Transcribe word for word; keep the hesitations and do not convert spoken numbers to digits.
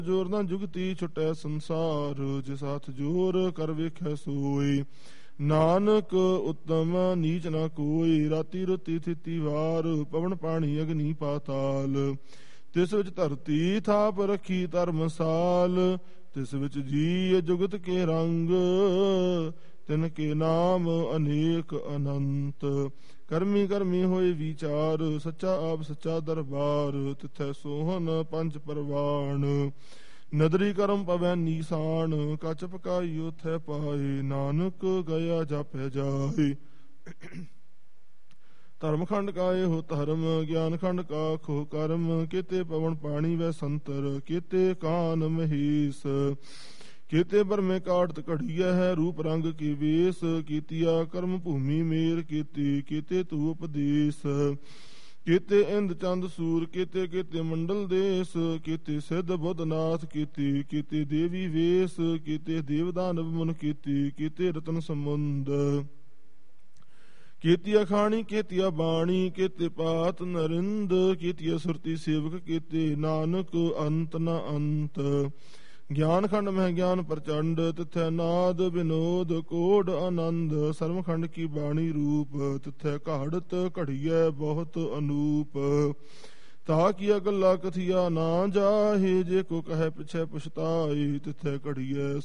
ਜੋਰ ਨਾ ਜੁਗਤੀ ਛੁਟੈ ਸੰਸਾਰ, ਜਿਸ ਹੱਥ ਜੋਰ ਕਰ ਵੇਖੈ ਸੋਈ। ਨਾਨਕ ਉਤਮ ਨੀਚ ਨਾ ਕੋਈ, ਰਾਤੀ ਰੁਤੀ ਥਿਤੀ ਵਾਰ, ਪਵਨ ਪਾਣੀ ਅਗਨੀ ਪਾਤਾਲ। ਤਿਸ ਵਿੱਚ ਧਰਤੀ ਥਾਪ ਰੱਖੀ ਧਰਮਸਾਲ, ਤਿਸ ਵਿੱਚ ਜੀ ਜੁਗਤ ਕੇ ਰੰਗ, ਤਿਨ ਕੇ ਨਾਮ ਅਨੇਕ ਅਨੰਤ। ਕਰਮੀ ਕਰਮੀ ਹੋਏ ਵਿਚਾਰ, ਸੱਚਾ ਆਪ ਸੱਚਾ ਦਰਬਾਰ, ਤਿਥੈ ਸੋਹਨ ਪੰਜ ਪਰਵਾਣ। ਨਦਰੀ ਕਰਮ ਪਵੈ ਨੀਸਾਨ, ਕਚ ਪਕਾਈ ਉਥੈ ਪਾਏ, ਨਾਨਕ ਗਿਆ ਜਾਪੈ ਜਾਏ। ਧਰਮ ਖੰਡ ਕਾ ਇਹੋ ਧਰਮ, ਗਿਆਨ ਖੰਡ ਕਾ ਖੋ ਕਰਮ। ਕੇਤੇ ਪਵਨ ਪਾਣੀ ਵੈ ਸੰਤਰ, ਕੇਤੇ ਕਾਨ ਮਹੇਸ਼। ਕੇਤੇ ਬਰਮੇ ਕਾਟਤ ਘੜੀਐ ਹੈ, ਰੂਪ ਰੰਗ ਕੀ ਵੇਸ। ਕੀਤੀਆ ਕਰਮ ਭੂਮੀ ਮੇਰ ਕੀਤੀ, ਕੇਤੇ ਤੂ ਉਪਦੇਸ। ਕੇਤੇ ਇੰਦ ਚੰਦ ਸੂਰ, ਕੇਤੇ ਕੇਤੇ ਮੰਡਲ ਦੇਸ। ਕੇਤੇ ਸਿੱਧ ਬੁੱਧ ਨਾਥ ਕੀਤੀ, ਕੇਤੇ ਦੇਵੀ ਵੇਸ। ਕੇਤੇ ਦੇਵ ਦਾਨਵ ਮਨ ਕੀਤੀ, ਕੇਤੇ ਰਤਨ ਸਮੁੰਦ। ਕੇਤੀਆ ਖਾਣੀ ਕੇਤੀਆ ਬਾਣੀ, ਕੇਤੇ ਪਾਤ ਨਰਿੰਦ। ਕੇਤੀਆ ਸੁਰਤੀ ਸੇਵਕ ਕੀਤੇ, ਨਾਨਕ ਅੰਤ ਨ ਅੰਤ। ਗਿਆਨ ਖੰਡ ਮਹਿ ਗਿਆਨ ਪ੍ਰਚੰਡ, ਤਿਥੈ ਨਾਦ ਵਿਨੋਦ ਕੋਡ ਆਨੰਦ। ਸਰਮ ਖੰਡ ਕੀ ਬਾਣੀ ਰੂਪ, ਤਿਥੈ ਘਾੜਤ ਘੜੀਐ ਬਹੁਤ ਅਨੂਪ। ਤਾ ਕੀਆ ਗੱਲਾ ਕਥੀਆ ਨਾ ਜਾਹੇ, ਜੇ ਕੋ ਕਹੈ ਪਿਛੈ ਪਛਤਾਏ। ਤਿਥੈ ਘੜੀਐ